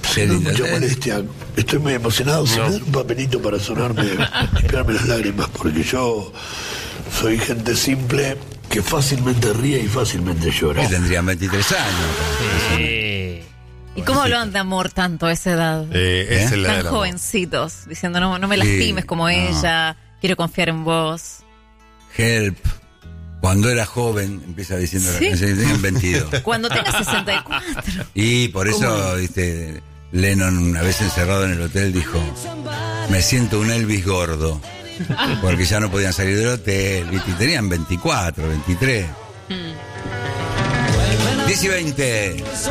Si no es mucha molestia, estoy muy emocionado. Si me dan un papelito para limpiarme las lágrimas, porque yo soy gente simple que fácilmente ríe y fácilmente llora. Que tendrían 23 años. Sí. ¿Y cómo hablaban de amor tanto a esa edad? Es la Tan del amor. jovencitos, diciendo no me lastimes como ella, quiero confiar en vos. Help. Cuando era joven, empieza diciendo la canción, tenían 22. Cuando tengas 64. Y por eso, viste, Lennon, una vez encerrado en el hotel, dijo: me siento un Elvis gordo. Porque ya no podían salir del hotel, ¿viste? Y tenían 24, 23. 10 y 20.